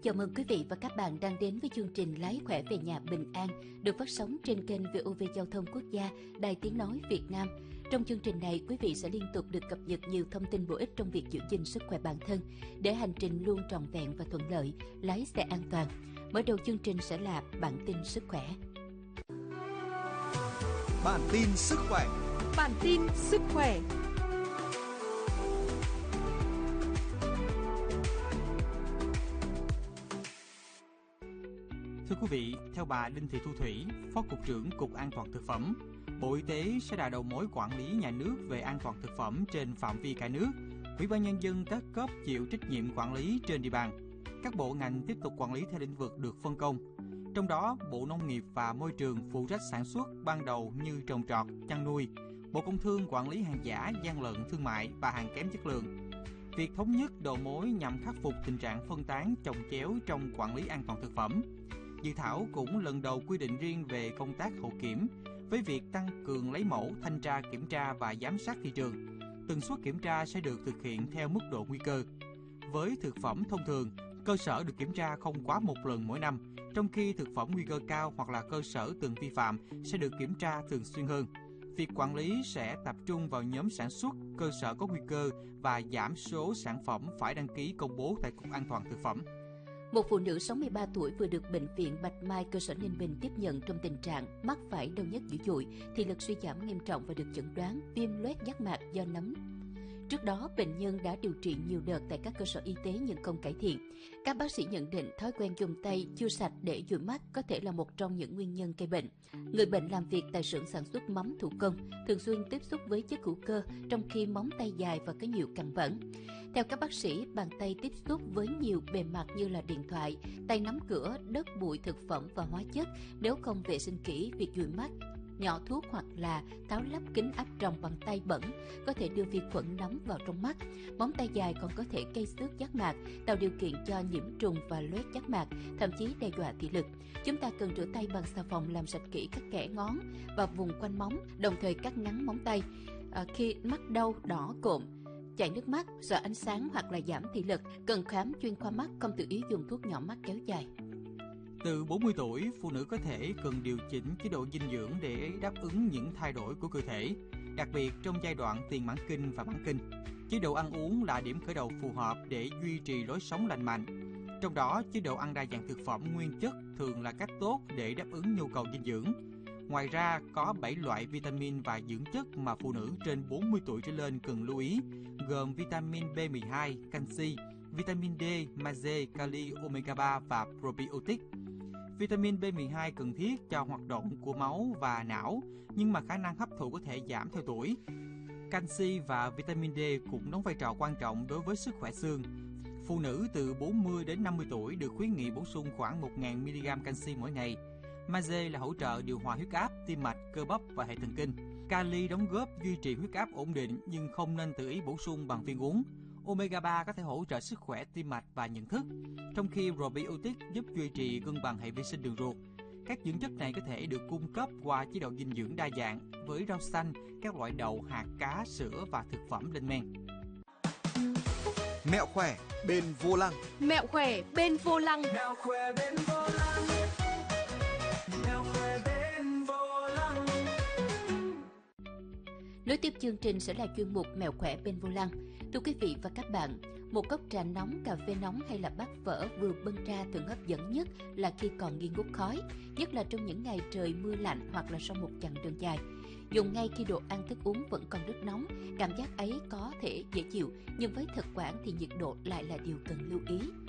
Chào mừng quý vị và các bạn đang đến với chương trình Lái khỏe về nhà bình an được phát sóng trên kênh VOV Giao thông Quốc gia, Đài Tiếng nói Việt Nam. Trong chương trình này, quý vị sẽ liên tục được cập nhật nhiều thông tin bổ ích trong việc giữ gìn sức khỏe bản thân để hành trình luôn trọn vẹn và thuận lợi, lái xe an toàn. Mở đầu chương trình sẽ là bản tin sức khỏe. Bản tin sức khỏe. Bản tin sức khỏe. Thưa quý vị, theo bà Đinh Thị Thu Thủy, Phó Cục trưởng Cục An toàn Thực phẩm, Bộ Y tế sẽ là đầu mối quản lý nhà nước về an toàn thực phẩm trên phạm vi cả nước. Ủy ban Nhân dân các cấp chịu trách nhiệm quản lý trên địa bàn. Các bộ ngành tiếp tục quản lý theo lĩnh vực được phân công. Trong đó, Bộ Nông nghiệp và Môi trường phụ trách sản xuất ban đầu như trồng trọt, chăn nuôi. Bộ Công Thương quản lý hàng giả, gian lận thương mại và hàng kém chất lượng. Việc thống nhất đầu mối nhằm khắc phục tình trạng phân tán chồng chéo trong quản lý an toàn thực phẩm. Dự thảo cũng lần đầu quy định riêng về công tác hậu kiểm, với việc tăng cường lấy mẫu, thanh tra, kiểm tra và giám sát thị trường. Tần suất kiểm tra sẽ được thực hiện theo mức độ nguy cơ. Với thực phẩm thông thường, cơ sở được kiểm tra không quá một lần mỗi năm, trong khi thực phẩm nguy cơ cao hoặc là cơ sở từng vi phạm sẽ được kiểm tra thường xuyên hơn. Việc quản lý sẽ tập trung vào nhóm sản xuất, cơ sở có nguy cơ và giảm số sản phẩm phải đăng ký công bố tại Cục An toàn Thực phẩm. Một phụ nữ 63 tuổi vừa được Bệnh viện Bạch Mai cơ sở Ninh Bình tiếp nhận trong tình trạng mắt phải đau nhức dữ dội, thị lực suy giảm nghiêm trọng và được chẩn đoán viêm loét giác mạc do nấm. Trước đó, bệnh nhân đã điều trị nhiều đợt tại các cơ sở y tế nhưng không cải thiện. Các bác sĩ nhận định thói quen dùng tay chưa sạch để dụi mắt có thể là một trong những nguyên nhân gây bệnh. Người bệnh làm việc tại xưởng sản xuất mắm thủ công, thường xuyên tiếp xúc với chất hữu cơ, trong khi móng tay dài và có nhiều cặn bẩn. Theo các bác sĩ, bàn tay tiếp xúc với nhiều bề mặt như là điện thoại, tay nắm cửa, đất, bụi, thực phẩm và hóa chất. Nếu không vệ sinh kỹ, việc dụi mắt, nhỏ thuốc hoặc là tháo lắp kính áp tròng bằng tay bẩn có thể đưa vi khuẩn nấm vào trong mắt. Móng tay dài còn có thể gây xước giác mạc, tạo điều kiện cho nhiễm trùng và loét giác mạc, thậm chí đe dọa thị lực. Chúng ta cần rửa tay bằng xà phòng, làm sạch kỹ các kẽ ngón và vùng quanh móng, đồng thời cắt ngắn móng tay. Khi mắt đau, đỏ, cộm, chảy nước mắt, do ánh sáng hoặc là giảm thị lực, cần khám chuyên khoa mắt, không tự ý dùng thuốc nhỏ mắt kéo dài. Từ 40 tuổi, phụ nữ có thể cần điều chỉnh chế độ dinh dưỡng để đáp ứng những thay đổi của cơ thể, đặc biệt trong giai đoạn tiền mãn kinh và mãn kinh. Chế độ ăn uống là điểm khởi đầu phù hợp để duy trì lối sống lành mạnh. Trong đó, chế độ ăn đa dạng thực phẩm nguyên chất thường là cách tốt để đáp ứng nhu cầu dinh dưỡng. Ngoài ra, có 7 loại vitamin và dưỡng chất mà phụ nữ trên 40 tuổi trở lên cần lưu ý, gồm vitamin B12, canxi, vitamin D, magie, kali, omega 3 và probiotic. Vitamin B12 cần thiết cho hoạt động của máu và não, nhưng mà khả năng hấp thụ có thể giảm theo tuổi. Canxi và vitamin D cũng đóng vai trò quan trọng đối với sức khỏe xương. Phụ nữ từ 40 đến 50 tuổi được khuyến nghị bổ sung khoảng 1.000 mg canxi mỗi ngày. Magie là hỗ trợ điều hòa huyết áp, tim mạch, cơ bắp và hệ thần kinh. Kali đóng góp duy trì huyết áp ổn định nhưng không nên tự ý bổ sung bằng viên uống. Omega 3 có thể hỗ trợ sức khỏe tim mạch và nhận thức, trong khi probiotic giúp duy trì cân bằng hệ vi sinh đường ruột. Các dưỡng chất này có thể được cung cấp qua chế độ dinh dưỡng đa dạng với rau xanh, các loại đậu, hạt, cá, sữa và thực phẩm lên men. Mẹo khỏe bên vô lăng. Mẹo khỏe bên vô lăng. Mẹo khỏe bên vô lăng. Mẹo khỏe bên vô lăng. Nối tiếp chương trình sẽ là chuyên mục Mẹo khỏe bên vô lăng. Thưa quý vị và các bạn, một cốc trà nóng, cà phê nóng hay là bát phở vừa bưng ra thường hấp dẫn nhất là khi còn nghi ngút khói, nhất là trong những ngày trời mưa lạnh hoặc là sau một chặng đường dài. Dùng ngay khi đồ ăn thức uống vẫn còn rất nóng, cảm giác ấy có thể dễ chịu, nhưng với thực quản thì nhiệt độ lại là điều cần lưu ý.